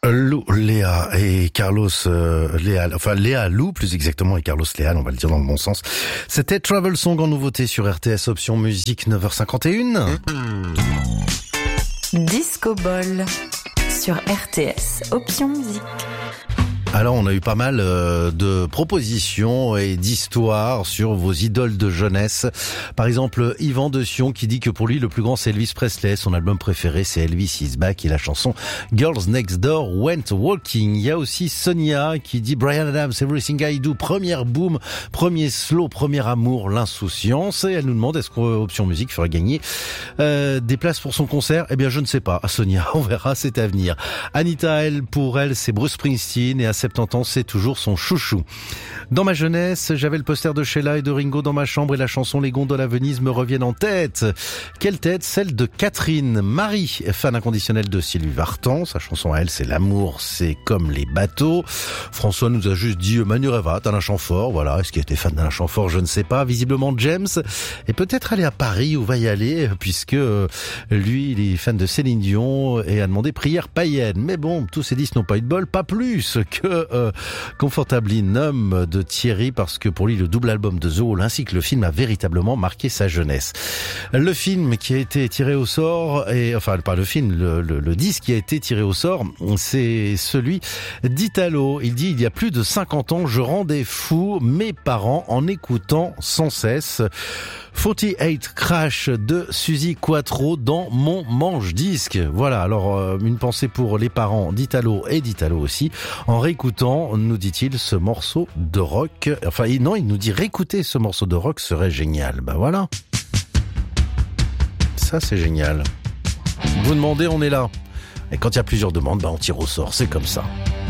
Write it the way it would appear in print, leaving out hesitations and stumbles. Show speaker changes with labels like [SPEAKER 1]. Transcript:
[SPEAKER 1] Lou, Léa et Carlos Léa Lou plus exactement et Carlos Léal, on va le dire dans le bon sens. C'était Travel Song en nouveauté sur RTS Option Musique 9h51.
[SPEAKER 2] Disco Ball sur RTS Option Musique.
[SPEAKER 1] Alors on a eu pas mal de propositions et d'histoires sur vos idoles de jeunesse. Par exemple, Yvan de Sion qui dit que pour lui le plus grand c'est Elvis Presley. Son album préféré c'est Elvis Is Back et la chanson Girls Next Door Went Walking. Il y a aussi Sonia qui dit Bryan Adams, Everything I Do, première boom, premier slow, premier amour, l'insouciance. Et elle nous demande est-ce qu'Option Musique fera gagner des places pour son concert. Eh bien je ne sais pas, Sonia, on verra, c'est à venir. Anita, pour elle c'est Bruce Springsteen et à 70 ans, c'est toujours son chouchou. Dans ma jeunesse, j'avais le poster de Sheila et de Ringo dans ma chambre et la chanson Les gondoles à Venise me reviennent en tête. Quelle tête? Celle de Catherine. Marie, fan inconditionnelle de Sylvie Vartan. Sa chanson à elle, c'est L'amour, c'est comme les bateaux. François nous a juste dit Manu Reva, d'Alain Chamfort. Voilà, est-ce qu'il était fan d'Alain Chamfort? Je ne sais pas. Visiblement James est peut-être allé à Paris ou va y aller puisque lui, il est fan de Céline Dion et a demandé prière païenne. Mais bon, tous ces disques n'ont pas eu de bol, pas plus que Comfortably Numb de Thierry, parce que pour lui le double album de The Wall ainsi que le film a véritablement marqué sa jeunesse. Le film qui a été tiré au sort, pas le film, le disque qui a été tiré au sort, c'est celui d'Italo. Il dit il y a plus de 50 ans je rendais fou mes parents en écoutant sans cesse 48 Crash de Suzy Quatro dans mon manche-disque. Voilà, alors une pensée pour les parents d'Italo et d'Italo aussi. En réécoutant, nous dit-il, ce morceau de rock. Enfin, non, il nous dit réécouter ce morceau de rock serait génial. Ben voilà. Ça, c'est génial. Vous demandez, on est là. Et quand il y a plusieurs demandes, on tire au sort. C'est comme ça.